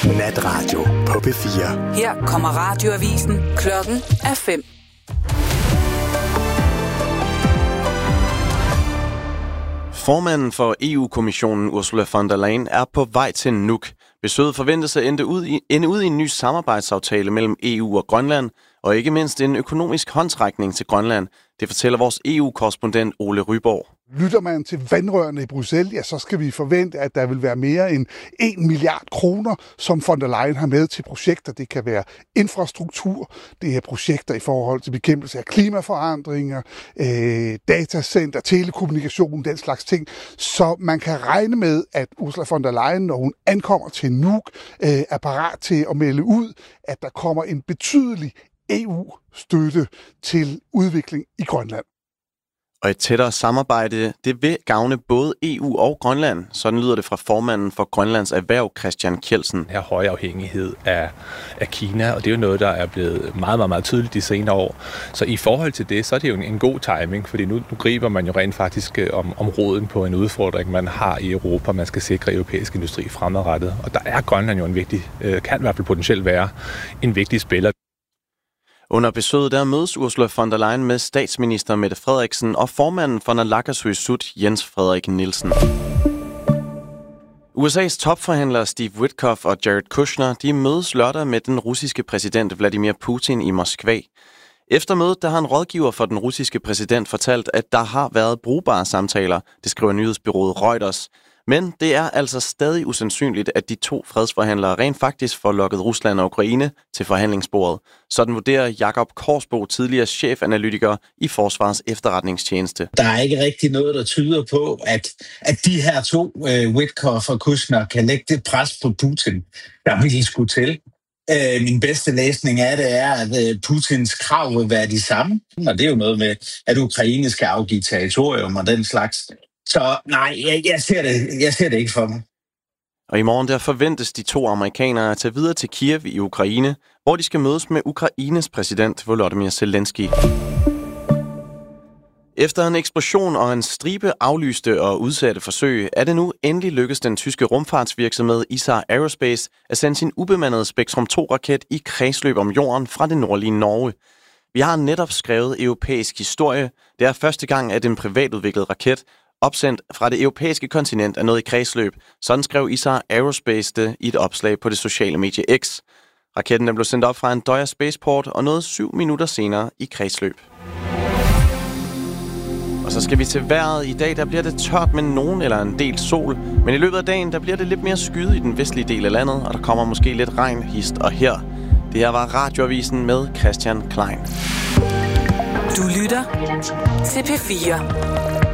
Natradio på P4. Her kommer radioavisen. Klokken er 5. Formanden for EU-kommissionen Ursula von der Leyen er på vej til Nuuk. Besøget forventes at ende ud i en ny samarbejdsaftale mellem EU og Grønland, og ikke mindst en økonomisk håndsrækning til Grønland. Det fortæller vores EU-korrespondent Ole Ryborg. Lytter man til vandrørene i Bruxelles, ja, så skal vi forvente, at der vil være mere end 1 milliard kroner, som von der Leyen har med til projekter. Det kan være infrastruktur, det er projekter i forhold til bekæmpelse af klimaforandringer, datacenter, telekommunikation, den slags ting. Så man kan regne med, at Ursula von der Leyen, når hun ankommer til Nuuk, er parat til at melde ud, at der kommer en betydelig EU-støtte til udvikling i Grønland. Og et tættere samarbejde, det vil gavne både EU og Grønland. Sådan lyder det fra formanden for Grønlands Erhverv, Christian Kjeldsen. Her høj afhængighed af Kina, og det er jo noget, der er blevet meget, meget, meget tydeligt de senere år. Så i forhold til det, så er det jo en god timing, fordi nu griber man jo rent faktisk om roden på en udfordring, man har i Europa. Man skal sikre europæisk industri fremadrettet, og der er Grønland jo en vigtig, kan i hvert fald potentielt være en vigtig spiller. Under besøget der mødes Ursula von der Leyen med statsminister Mette Frederiksen og formanden for Naalakkersuisut, Jens Frederik Nielsen. USA's topforhandlere Steve Witkoff og Jared Kushner, de mødes lørdag med den russiske præsident Vladimir Putin i Moskva. Efter mødet, der har en rådgiver for den russiske præsident fortalt, at der har været brugbare samtaler, det skriver nyhedsbureauet Reuters. Men det er altså stadig usandsynligt, at de to fredsforhandlere rent faktisk får lokket Rusland og Ukraine til forhandlingsbordet. Sådan vurderer Jakob Korsbo, tidligere chefanalytiker i Forsvarets Efterretningstjeneste. Der er ikke rigtig noget, der tyder på, at de her to, Witkoff og Kushner, kan lægge det pres på Putin, der vil skulle til. Min bedste læsning af det er, at Putins krav vil være de samme. Og det er jo noget med, at Ukraine skal afgive territorium og den slags. Så nej, jeg ser det ikke for mig. Og i morgen der forventes de to amerikanere at tage videre til Kiev i Ukraine, hvor de skal mødes med Ukraines præsident Volodymyr Zelensky. Efter en eksplosion og en stribe aflyste og udsatte forsøg, er det nu endelig lykkedes den tyske rumfartsvirksomhed Isar Aerospace at sende sin ubemandede Spektrum 2-raket i kredsløb om jorden fra det nordlige Norge. Vi har netop skrevet europæisk historie. Det er første gang, at en privatudviklet raket opsendt fra det europæiske kontinent er nået i kredsløb. Sådan skrev Isar Aerospace det i et opslag på det sociale medie X. Raketten blev sendt op fra en Døjer Spaceport og nåede 7 minutter senere i kredsløb. Og så skal vi til vejret. I dag der bliver det tørt med nogen eller en del sol. Men i løbet af dagen der bliver det lidt mere skyet i den vestlige del af landet, og der kommer måske lidt regn hist og her. Det her var Radioavisen med Christian Klein. Du lytter til P4.